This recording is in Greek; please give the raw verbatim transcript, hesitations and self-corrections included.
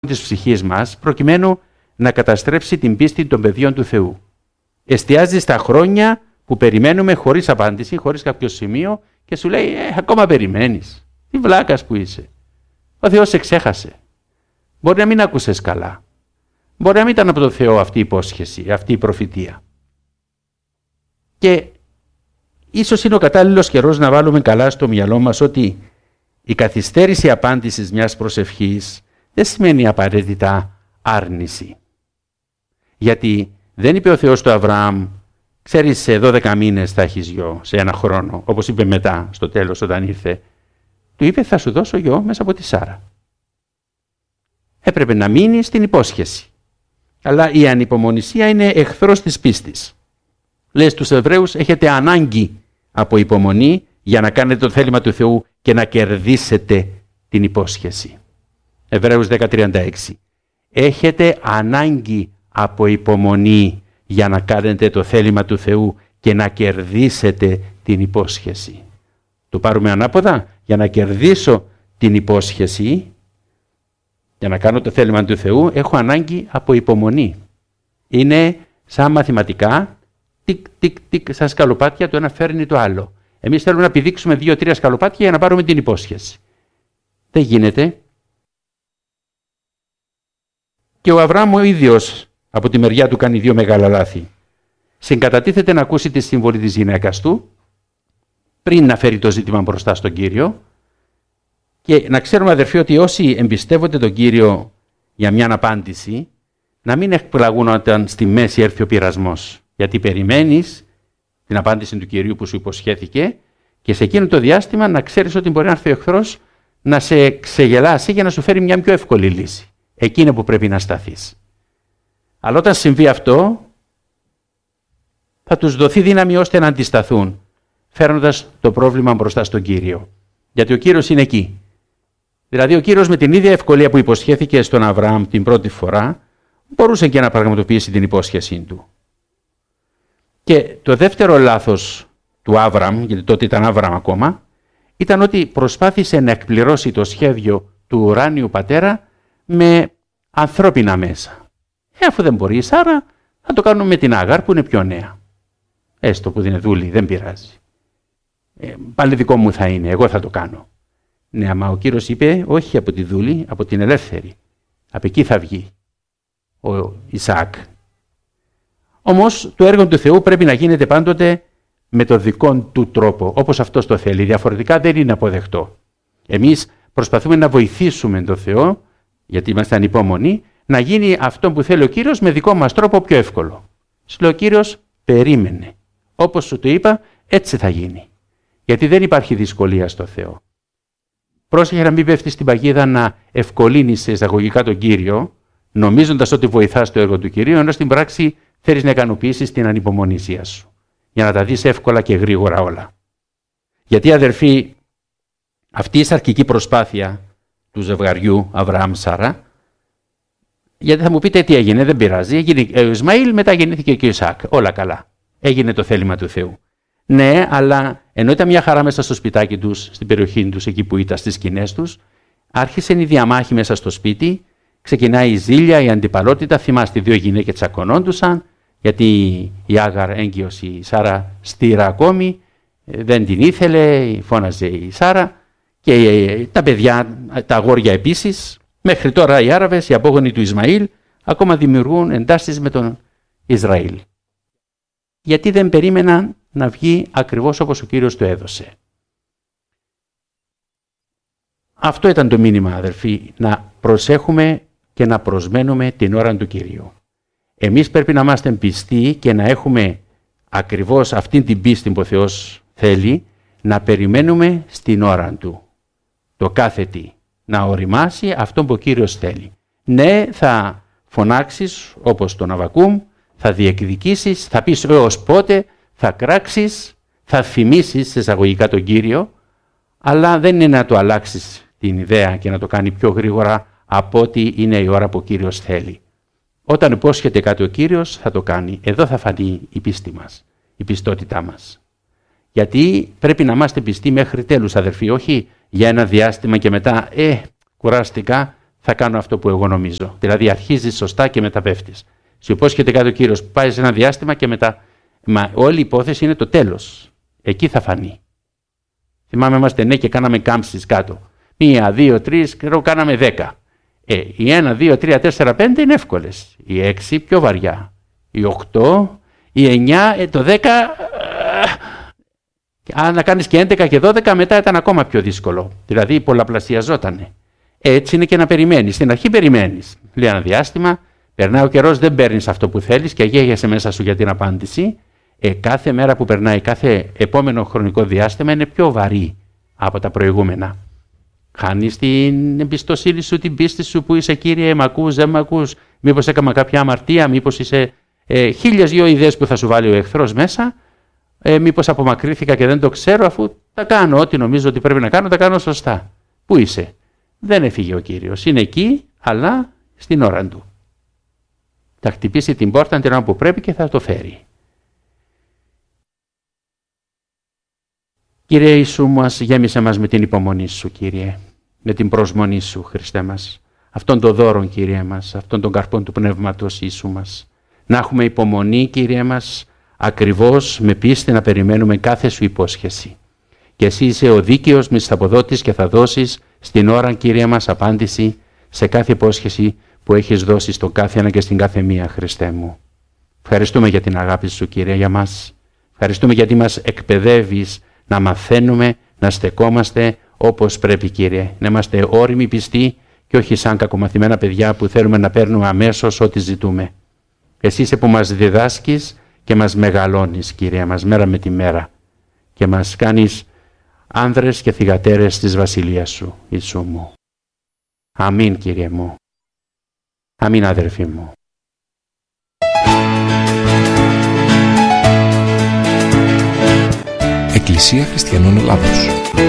της ψυχής μας προκειμένου να καταστρέψει την πίστη των παιδιών του Θεού. Εστιάζει στα χρόνια που περιμένουμε χωρίς απάντηση, χωρίς κάποιο σημείο και σου λέει ε, ακόμα περιμένεις. Τι βλάκας που είσαι. Ο Θεός σε ξέχασε. Μπορεί να μην άκουσες καλά. Μπορεί να μην ήταν από το Θεό αυτή η υπόσχεση, αυτή η προφητεία. Και ίσως είναι ο κατάλληλος καιρός να βάλουμε καλά στο μυαλό μας ότι η καθυστέρηση απάντησης μιας προσευχής δεν σημαίνει απαραίτητα άρνηση. Γιατί δεν είπε ο Θεός στο Αβραάμ, ξέρεις σε δώδεκα μήνες θα έχεις γιο, σε ένα χρόνο, όπως είπε μετά στο τέλος όταν ήρθε. Του είπε θα σου δώσω γιο μέσα από τη Σάρα. Έπρεπε να μείνει στην υπόσχεση. Αλλά η ανυπομονησία είναι εχθρός της πίστης. Λέει στους Εβραίους έχετε ανάγκη από υπομονή για να κάνετε το θέλημα του Θεού και να κερδίσετε την υπόσχεση. Εβραίους δέκα τριάντα έξι. Έχετε ανάγκη από υπομονή για να κάνετε το θέλημα του Θεού και να κερδίσετε την υπόσχεση. Το πάρουμε ανάποδα. Για να κερδίσω την υπόσχεση, για να κάνω το θέλημα του Θεού, έχω ανάγκη από υπομονή. Είναι σαν μαθηματικά, τικ, τικ, τικ, σαν σκαλοπάτια, το ένα φέρνει το άλλο. Εμείς θέλουμε να πηδήξουμε δύο-τρία σκαλοπάτια για να πάρουμε την υπόσχεση. Δεν γίνεται. Και ο Αβραάμ ο ίδιος από τη μεριά του κάνει δύο μεγάλα λάθη. Συγκατατίθεται να ακούσει τη σύμβολη της γυναίκας του, πριν να φέρει το ζήτημα μπροστά στον Κύριο. Και να ξέρουμε αδερφοί ότι όσοι εμπιστεύονται τον Κύριο για μια απάντηση, να μην εκπλαγούν όταν στη μέση έρθει ο πειρασμός. Γιατί περιμένεις την απάντηση του Κυρίου που σου υποσχέθηκε και σε εκείνο το διάστημα να ξέρεις ότι μπορεί να έρθει ο εχθρός να σε ξεγελάσει για να σου φέρει μια πιο εύκολη λύση. Εκείνη που πρέπει να σταθείς. Αλλά όταν συμβεί αυτό, θα τους δοθεί δύναμη ώστε να αντισταθούν, φέρνοντας το πρόβλημα μπροστά στον Κύριο. Γιατί ο Κύριος είναι εκεί. Δηλαδή ο Κύριος με την ίδια ευκολία που υποσχέθηκε στον Αβραάμ την πρώτη φορά, μπορούσε και να πραγματοποιήσει την υπόσχεσή του. Και το δεύτερο λάθος του Άβραμ, γιατί τότε ήταν Άβραμ ακόμα, ήταν ότι προσπάθησε να εκπληρώσει το σχέδιο του ουράνιου πατέρα με ανθρώπινα μέσα. Ε, αφού δεν μπορεί η Σάρα, θα το κάνουμε με την Άγαρ που είναι πιο νέα. Έστω που δεν είναι δούλη, δεν πειράζει. Ε, πάλι δικό μου θα είναι, εγώ θα το κάνω. Ναι, αλλά ο Κύριος είπε, όχι από τη δούλη, από την ελεύθερη. Από εκεί θα βγει ο Ισαάκ. Όμως το έργο του Θεού πρέπει να γίνεται πάντοτε με το δικό του τρόπο, όπως αυτός το θέλει. Διαφορετικά δεν είναι αποδεκτό. Εμείς προσπαθούμε να βοηθήσουμε τον Θεό, γιατί είμαστε ανυπόμονοι, να γίνει αυτό που θέλει ο Κύριος με δικό μας τρόπο πιο εύκολο. Σου λέει ο Κύριος, περίμενε. Όπως σου το είπα, έτσι θα γίνει. Γιατί δεν υπάρχει δυσκολία στο Θεό. Πρόσεχε να μην πέφτεις στην παγίδα να ευκολύνεις σε εισαγωγικά τον Κύριο, νομίζοντας ότι βοηθάς το έργο του Κυρίου, ενώ στην πράξη θέλεις να ικανοποιήσεις την ανυπομονησία σου, για να τα δεις εύκολα και γρήγορα όλα. Γιατί αδερφοί, αυτή η σαρκική προσπάθεια του ζευγαριού Αβραάμ-Σάρα, γιατί θα μου πείτε τι έγινε, δεν πειράζει, έγινε ο Ισμαήλ, μετά γεννήθηκε και ο Ισαάκ, όλα καλά. Έγινε το θέλημα του Θεού. Ναι, αλλά ενώ ήταν μια χαρά μέσα στο σπιτάκι τους, στην περιοχή τους, εκεί που ήταν, στις σκηνές τους, άρχισε η διαμάχη μέσα στο σπίτι, ξεκινάει η ζήλια, η αντιπαλότητα, θυμάστε δύο γυναίκες τσακωνόντουσαν, γιατί η Άγαρ έγκυος, η Σάρα στήρα ακόμη, δεν την ήθελε, φώναζε η Σάρα και τα παιδιά, τα αγόρια επίσης. Μέχρι τώρα οι Άραβες, οι απόγονοι του Ισμαήλ, ακόμα δημιουργούν εντάσεις με τον Ισραήλ. Γιατί δεν περίμεναν να βγει ακριβώς όπως ο Κύριος το έδωσε. Αυτό ήταν το μήνυμα, αδερφοί, να προσέχουμε και να προσμένουμε την ώρα του Κυρίου. Εμείς πρέπει να είμαστε πιστοί και να έχουμε ακριβώς αυτή την πίστη που ο Θεός θέλει, να περιμένουμε στην ώρα Του. Το κάθε τι. Να οριμάσει αυτό που ο Κύριος θέλει. Ναι, θα φωνάξεις όπως τον Αββακούμ, θα διεκδικήσεις, θα πεις έως πότε, θα κράξεις, θα θυμίσεις εισαγωγικά τον Κύριο, αλλά δεν είναι να το αλλάξεις την ιδέα και να το κάνει πιο γρήγορα από ό,τι είναι η ώρα που ο Κύριος θέλει. Όταν υπόσχεται κάτι ο Κύριος θα το κάνει. Εδώ θα φανεί η πίστη μας, η πιστότητά μας. Γιατί πρέπει να είμαστε πιστοί μέχρι τέλους, αδερφοί, όχι για ένα διάστημα και μετά, ε, κουράστηκα, θα κάνω αυτό που εγώ νομίζω. Δηλαδή αρχίζεις σωστά και μετά πέφτεις. Σου υπόσχεται κάτι ο Κύριος, πάει σε ένα διάστημα και μετά. Μα όλη η υπόθεση είναι το τέλος. Εκεί θα φανεί. Θυμάμαι είμαστε ναι και κάναμε κάμψεις κάτω. Μία, δύο, τρεις, ξέρω, κάναμε δέκα. Ε, οι ένα, δύο, τρία, τέσσερα, πέντε είναι εύκολες. Οι έξι πιο βαριά. Οι οκτώ, οι εννιά, ε, το δέκα. Αν να κάνεις και έντεκα και δώδεκα, μετά ήταν ακόμα πιο δύσκολο. Δηλαδή πολλαπλασιαζότανε. Έτσι είναι και να περιμένεις. Στην αρχή περιμένεις. Λέει ένα διάστημα, περνάει ο καιρός, δεν παίρνεις αυτό που θέλεις και αγέγεσαι μέσα σου για την απάντηση. Ε, κάθε μέρα που περνάει, κάθε επόμενο χρονικό διάστημα είναι πιο βαρύ από τα προηγούμενα. Χάνεις την εμπιστοσύνη σου, την πίστη σου που είσαι Κύριε, μ' ακούς, δεν μ' ακούς, μήπως έκανα κάποια αμαρτία, μήπως είσαι ε, χίλιες δυο ιδέες που θα σου βάλει ο εχθρός μέσα, ε, μήπως απομακρύνθηκα και δεν το ξέρω, αφού τα κάνω, ό,τι νομίζω ότι πρέπει να κάνω, τα κάνω σωστά. Πού είσαι? Δεν έφυγε ο Κύριος, είναι εκεί, αλλά στην ώρα του. Θα χτυπήσει την πόρτα την ώρα που πρέπει και θα το φέρει. Κύριε Ιησού μας, γέμισε μας με την υπομονή σου, Κύριε, με την προσμονή σου, Χριστέ μας, αυτόν τον δώρον, Κύριε μας, αυτόν τον καρπόν του Πνεύματος Ιησού μας. Να έχουμε υπομονή, Κύριε μας, ακριβώς με πίστη να περιμένουμε κάθε σου υπόσχεση. Και εσύ είσαι ο δίκαιος μισθαποδότης και θα δώσεις στην ώρα, Κύριε μας, απάντηση σε κάθε υπόσχεση που έχεις δώσει στον κάθε ένα και στην κάθε μία, Χριστέ μου. Ευχαριστούμε για την αγάπη σου, Κύριε, για μας. Ευχαριστούμε γιατί μας εκπαιδεύεις να μαθαίνουμε, να στεκόμαστε όπως πρέπει, Κύριε. Να είμαστε όριμοι, πιστοί και όχι σαν κακομαθημένα παιδιά που θέλουμε να παίρνουμε αμέσως ό,τι ζητούμε. Εσύ είσαι που μας διδάσκεις και μας μεγαλώνεις, Κύριε μας, μέρα με τη μέρα. Και μας κάνεις άνδρες και θυγατέρες της βασιλείας σου, Ιησού μου. Αμήν, Κύριε μου. Αμήν, αδερφοί μου. Εκκλησία Χριστιανών Ελλάδος.